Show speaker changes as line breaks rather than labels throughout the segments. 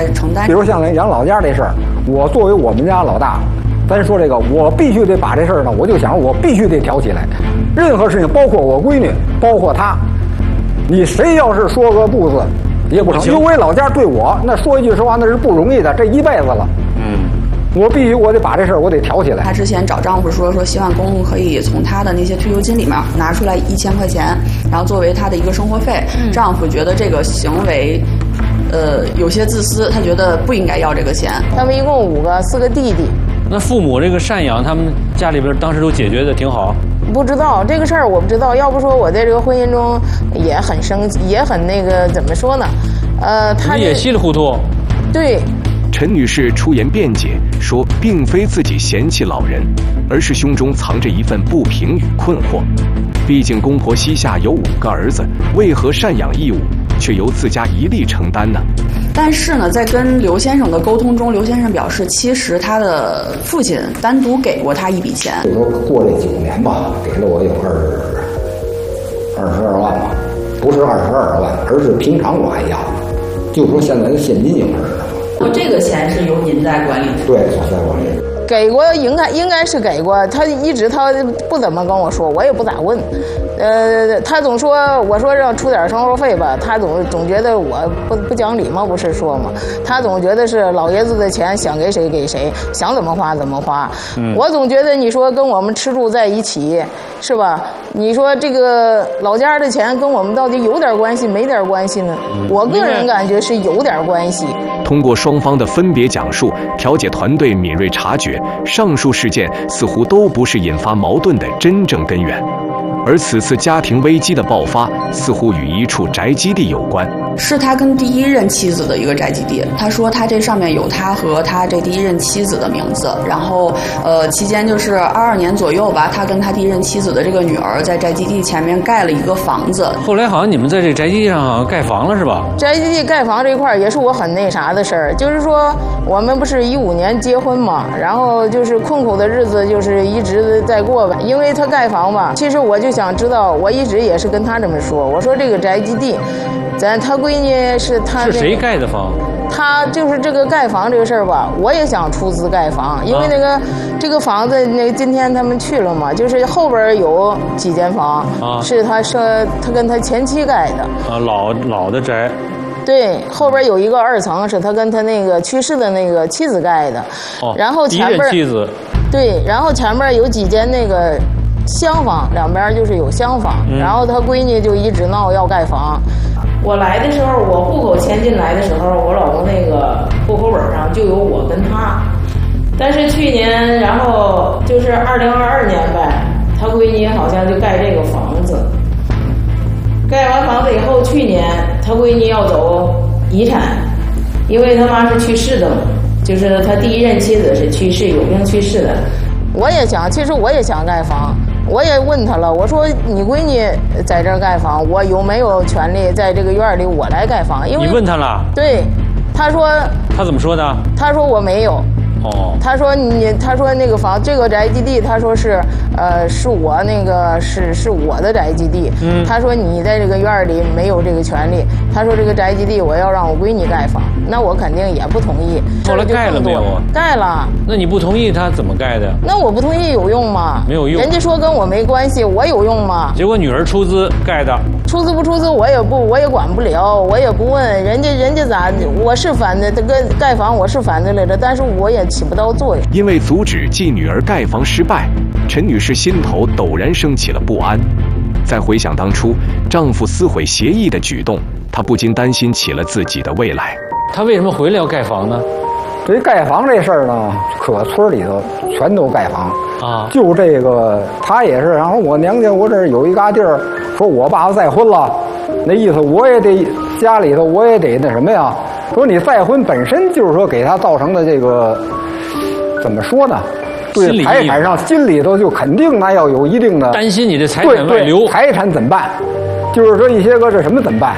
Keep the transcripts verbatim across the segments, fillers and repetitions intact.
承担。
比如像养老家这事儿，我作为我们家老大，咱说这个，我必须得把这事儿呢，我就想我必须得挑起来。任何事情，包括我闺女，包括她，你谁要是说个不字，也不成。因为老家对我那说一句实话，那是不容易的，这一辈子了。嗯。我必须，我得把这事儿，我得挑起来。
她之前找丈夫说，说希望公公可以从她的那些退休金里面拿出来一千块钱，然后作为她的一个生活费。嗯、丈夫觉得这个行为，呃，有些自私，他觉得不应该要这个钱。
他们一共五个，四个弟弟。
那父母这个赡养，他们家里边当时都解决的挺好。
不知道这个事儿，我不知道。要不说我在这个婚姻中也很生气，也很那个怎么说呢？呃，他
也稀里糊涂。
对。
陈女士出言辩解说，并非自己嫌弃老人，而是胸中藏着一份不平与困惑。毕竟公婆膝下有五个儿子，为何赡养义务却由自家一力承担呢？
但是呢，在跟刘先生的沟通中，刘先生表示，其实他的父亲单独给过他一笔钱。
就说过这九年吧，给了我有二二十二万吧，不是二十二万，而是平常我还要的，就说现在的现金有二十。
我这个钱是由您在管理的。
对，我在管理。
给过，应该应该是给过。他一直他不怎么跟我说，我也不咋问。呃，他总说，我说让出点生活费吧，他总总觉得我不不讲理吗？不是说吗？他总觉得是老爷子的钱想给谁给谁，想怎么花怎么花。嗯、我总觉得你说跟我们吃住在一起，是吧？你说这个老家的钱跟我们到底有点关系没点关系呢？嗯、我个人感觉是有点关系。
通过双方的分别讲述，调解团队敏锐察觉，上述事件似乎都不是引发矛盾的真正根源。而此次家庭危机的爆发，似乎与一处宅基地有关。
是他跟第一任妻子的一个宅基地。他说他这上面有他和他这第一任妻子的名字，然后呃期间就是二二年左右吧，他跟他第一任妻子的这个女儿在宅基地前面盖了一个房子。
后来好像你们在这宅基地上好像盖房了是吧？
宅基地盖房这块也是我很那啥的事儿，就是说我们不是一五年结婚嘛，然后就是困苦的日子就是一直在过吧，因为他盖房吧，其实我就想知道，我一直也是跟他这么说，我说这个宅基地。咱他闺女是他、
这个、是谁盖的房？
他就是这个盖房这个事儿吧，我也想出资盖房，因为那个、啊、这个房子，那个今天他们去了嘛，就是后边有几间房，啊、是他说他跟他前妻盖的
啊，老老的宅。
对，后边有一个二层是他跟他那个去世的那个妻子盖的，
哦，
然后前边
妻子，
对，然后前面有几间那个厢房，两边就是有厢房，嗯、然后他闺女就一直闹要盖房。我来的时候，我户口迁进来的时候，我老公那个户口本上就有我跟他。但是去年，然后就是二零二二年呗，他闺女好像就盖这个房子。盖完房子以后，去年他闺女要走遗产，因为他妈是去世的嘛，就是他第一任妻子是去世，有病去世的。我也想，其实我也想盖房。我也问他了，我说你闺女在这儿盖房，我有没有权利在这个院里我来盖房？因为
你问他了？
对，他说
他怎么说的？
他说我没有。哦，他说你，他说那个房这个宅基地，他说是，呃，是我那个是是我的宅基地。嗯，他说你在这个院里没有这个权利。他说这个宅基地我要让我闺女盖房，那我肯定也不同意。
后来盖了没有啊？
盖了。
那你不同意他怎么盖的？
那我不同意有用吗？
没有用。
人家说跟我没关系，我有用吗？
结果女儿出资盖的。
出资不出资我也不我也管不了，我也不问人家人家咋，我是反对这个盖房，我是反对来的，但是我也起不到作用。
因为阻止继女儿盖房失败，陈女士心头陡然升起了不安。再回想当初丈夫撕毁协议的举动，她不禁担心起了自己的未来。
她为什么回来要盖房呢？
这盖房这事儿呢，可村里头全都盖房啊。就这个她也是，然后我娘家我这儿有一嘎地儿，说我爸再婚了，那意思我也得家里头我也得那什么呀？说你再婚本身就是说给他造成的这个怎么说呢？对财产上心里头就肯定那要有一定的
担心你的财产外流，
财产怎么办？就是说一些个这什么怎么办？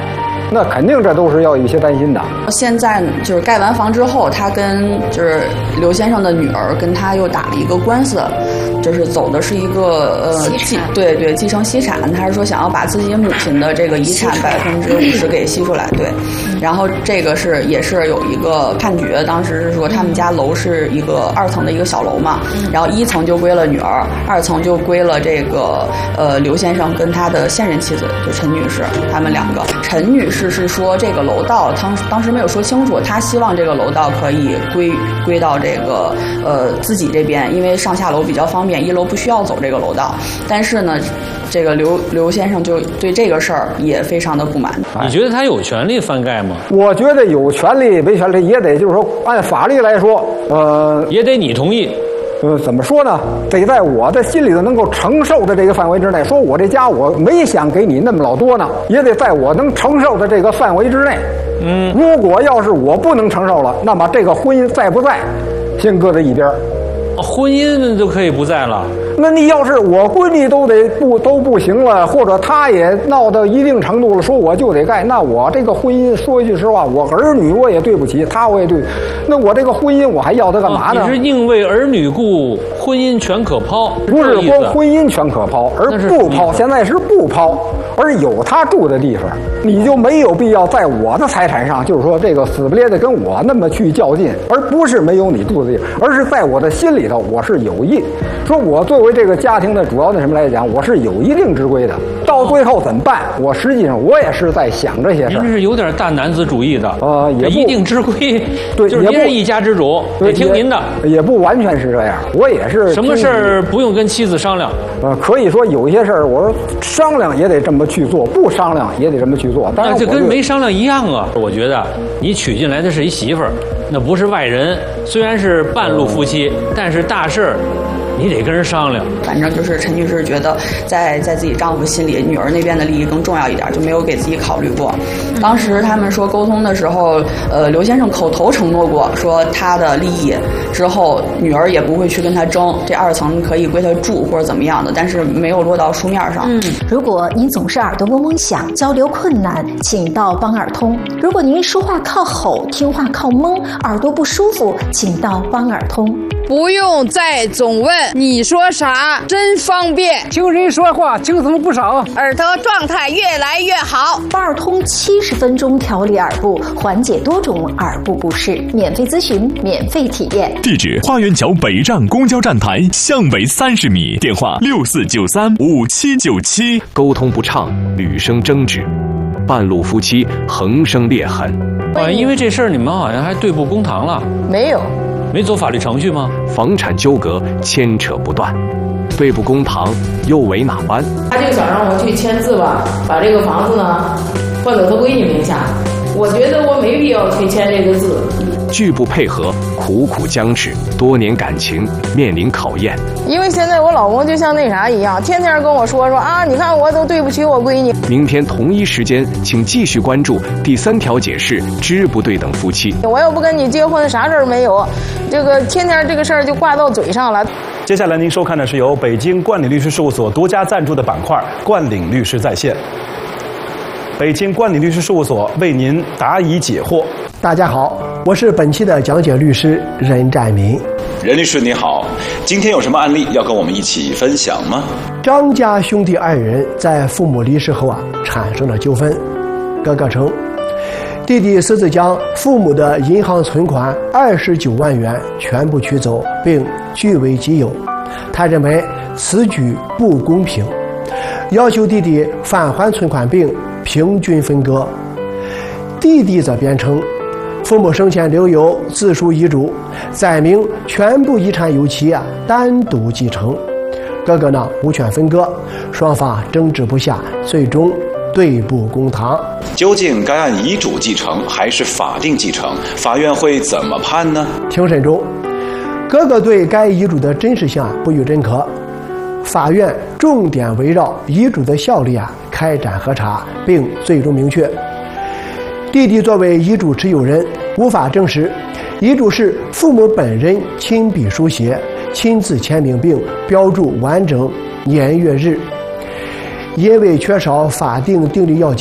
那肯定这都是要有一些担心的。
现在就是盖完房之后，他跟就是刘先生的女儿跟他又打了一个官司，就是走的是一个呃继对对继承遗产，他是说想要把自己母亲的这个遗产百分之五十给吸出来，对。然后这个是也是有一个判决，当时是说他们家楼是一个二层的一个小楼嘛，然后一层就归了女儿，二层就归了这个呃刘先生跟他的现任妻子就陈女士他们两个。陈女士是说这个楼道当当时没有说清楚，她希望这个楼道可以归归到这个呃自己这边，因为上下楼比较方便，一楼不需要走这个楼道。但是呢，这个刘刘先生就对这个事儿也非常的不满。
你觉得他有权利翻盖吗？
我觉得有权利没权利也得就是说按法律来说，呃，
也得你同意。
呃，怎么说呢？得在我的心里头能够承受的这个范围之内。说我这家我没想给你那么老多呢，也得在我能承受的这个范围之内。嗯，如果要是我不能承受了，那么这个婚姻在不在，先搁在一边。
婚姻就可以不在了。
那你要是我闺女都得不都不行了，或者她也闹到一定程度了，说我就得盖，那我这个婚姻说一句实话，我儿女我也对不起，她我也对，那我这个婚姻我还要它干嘛呢？
哦、你是宁为儿女故，婚姻全可抛？
不是光婚姻全可抛，而不抛，现在是不抛，而有他住的地方，你就没有必要在我的财产上，就是说这个死不咧的跟我那么去较劲，而不是没有你住的地方，而是在我的心里头，我是有意。说我作为这个家庭的主要的什么来讲，我是有一定之规的。到最后怎么办？我实际上我也是在想这些事儿。
您是有点大男子主义的，
呃，也不
一定之规，
对，
就是您是一家之主，得听您的。
也, 也不完全是这样，我也是
什么事儿不用跟妻子商量。
呃，可以说有一些事儿，我说商量也得这么去做，不商量也得这么去做。当然，
这跟没商量一样啊。我觉得你娶进来的是一媳妇儿，那不是外人，虽然是半路夫妻，但是大事儿。你得跟人商量。
反正就是陈女士觉得在在自己丈夫心里，女儿那边的利益更重要一点，就没有给自己考虑过。当时他们说沟通的时候，呃，刘先生口头承诺过，说他的利益之后，女儿也不会去跟他争，这二层可以归他住或者怎么样的，但是没有落到书面上。
嗯，如果您总是耳朵嗡嗡响，交流困难，请到帮耳通；如果您说话靠吼，听话靠蒙，耳朵不舒服，请到帮耳通。
不用再总问你说啥，真方便。
听谁说话轻松不少，
耳朵状态越来越好。
帮耳通七十分钟调理耳部，缓解多种耳部不适，免费咨询，免费体验。
地址：花园桥北站公交站台向北三十米，电话六四九三五七九七。
沟通不畅，屡生争执，半路夫妻横生裂痕。
好像因为这事儿你们好像还对簿公堂了？
没有。
没走法律程序吗？
房产纠葛牵扯不断，对簿公堂又为哪般？
他就想让我去签字吧，把这个房子呢换到他闺女名下。我觉得我没必要去签这个字。
拒不配合，苦苦僵持，多年感情面临考验。
因为现在我老公就像那啥一样，天天跟我说说啊，你看我都对不起我闺女。
明天同一时间，请继续关注第三条解释：知不对等夫妻。
我要不跟你结婚，啥事儿没有，这个天天这个事儿就挂到嘴上了。
接下来您收看的是由北京冠岭律师事务所独家赞助的板块“冠岭律师在线”。北京冠岭律师事务所为您答疑解惑。
大家好，我是本期的讲解律师任占民。
任律师你好，今天有什么案例要跟我们一起分享吗？
张家兄弟二人在父母离世后啊，产生了纠纷。哥哥称，弟弟私自将父母的银行存款二十九万元全部取走，并据为己有。他认为此举不公平，要求弟弟返还存款并平均分割。弟弟则辩称，父母生前留有自书遗嘱，载明全部遗产由其啊单独继承，哥哥呢无权分割，双方争执不下，最终对簿公堂。
究竟该按遗嘱继承还是法定继承？法院会怎么判呢？
庭审中，哥哥对该遗嘱的真实性啊不予认可，法院重点围绕遗嘱的效力啊开展核查，并最终明确，弟弟作为遗嘱持有人，无法证实遗嘱是父母本人亲笔书写、亲自签名并标注完整年月日。因为缺少法定订立要件，并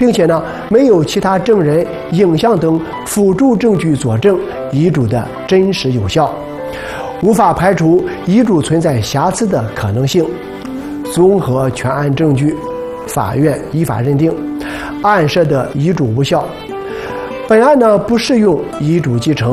并且呢没有其他证人、影像等辅助证据佐证遗嘱的真实有效，无法排除遗嘱存在瑕疵的可能性。综合全案证据，法院依法认定案涉的遗嘱无效。本案呢不适用遗嘱继承。